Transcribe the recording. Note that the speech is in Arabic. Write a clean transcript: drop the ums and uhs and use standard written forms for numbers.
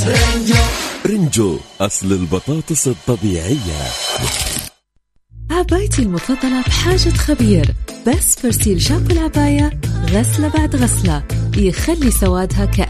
رنجو أصل البطاطس الطبيعية. عبايتي المفضلة بحاجة خبير، بس برسيل شامبو العباية غسلة بعد غسلة يخلي سوادها